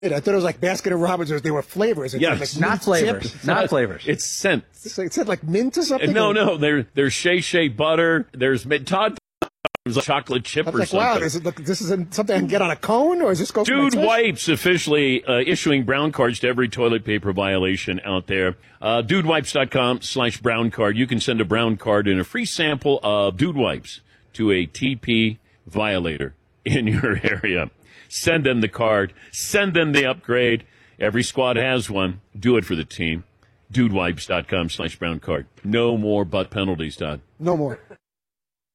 I thought it was like Baskin and Robbins, or they were flavors. It Yes. said, like, Not mint flavors. chip. Not flavors. It's scents. It said like mint or something. No. There's Shea butter. There's Todd. There's a chocolate chip I or was like, something. wow, this is something I can get on a cone, or is this go for my Dude tush? Wipes officially issuing brown cards to every toilet paper violation out there. DudeWipes.com/brown card. You can send a brown card and a free sample of Dude Wipes to a TP violator in your area. Send them the card. Send them the upgrade. Every squad has one. Do it for the team. DudeWipes.com/brown card. No more butt penalties, Todd. No more.